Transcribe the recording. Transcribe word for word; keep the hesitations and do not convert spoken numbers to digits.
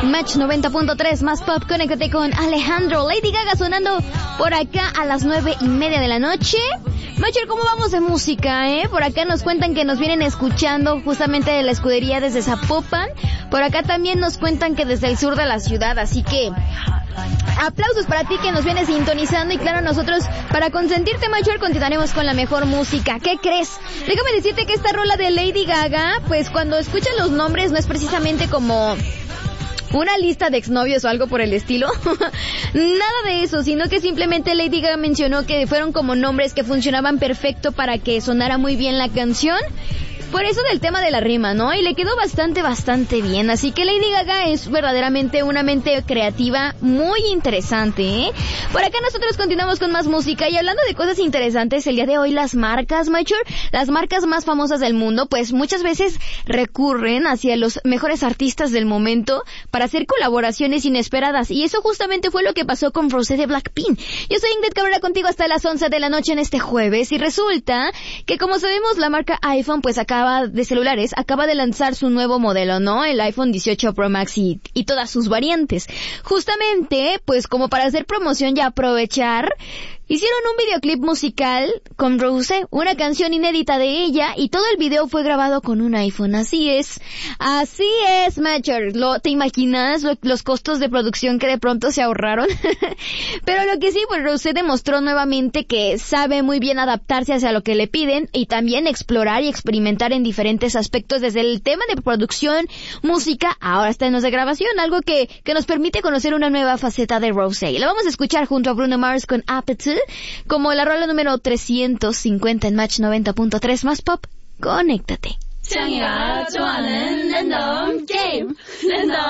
Match noventa punto tres, más pop, conéctate con Alejandro. Lady Gaga sonando por acá a las nueve y media de la noche. Macher, ¿cómo vamos de música, eh? Por acá nos cuentan que nos vienen escuchando justamente de la escudería desde Zapopan. Por acá también nos cuentan que desde el sur de la ciudad, así que aplausos para ti que nos vienes sintonizando. Y claro, nosotros para consentirte, Macher, continuaremos con la mejor música. ¿Qué crees? Déjame decirte que esta rola de Lady Gaga, pues cuando escuchas los nombres no es precisamente como una lista de exnovios o algo por el estilo. Nada de eso, sino que simplemente Lady Gaga mencionó que fueron como nombres que funcionaban perfecto para que sonara muy bien la canción. Por eso del tema de la rima, ¿no? Y le quedó bastante, bastante bien. Así que Lady Gaga es verdaderamente una mente creativa muy interesante, ¿eh? Por acá nosotros continuamos con más música. Y hablando de cosas interesantes, el día de hoy las marcas, Mature, las marcas más famosas del mundo, pues muchas veces recurren hacia los mejores artistas del momento para hacer colaboraciones inesperadas. Y eso justamente fue lo que pasó con Rosé de Blackpink. Yo soy Ingrid Cabrera contigo hasta las once de la noche en este jueves. Y resulta que, como sabemos, la marca iPhone, pues acá de celulares, acaba de lanzar su nuevo modelo, ¿no? El iPhone dieciocho Pro Max y, y todas sus variantes. Justamente, pues como para hacer promoción y aprovechar, hicieron un videoclip musical con Rosé, una canción inédita de ella, y todo el video fue grabado con un iPhone. Así es, así es, Matcher. Lo, ¿te imaginas lo, los costos de producción que de pronto se ahorraron? Pero lo que sí, pues Rosé demostró nuevamente que sabe muy bien adaptarse hacia lo que le piden y también explorar y experimentar en diferentes aspectos, desde el tema de producción, música, ahora está en los de grabación, algo que, que nos permite conocer una nueva faceta de Rosé. Y la vamos a escuchar junto a Bruno Mars con Appetite, como la rola número trescientos cincuenta en Match noventa punto tres, más pop, conéctate.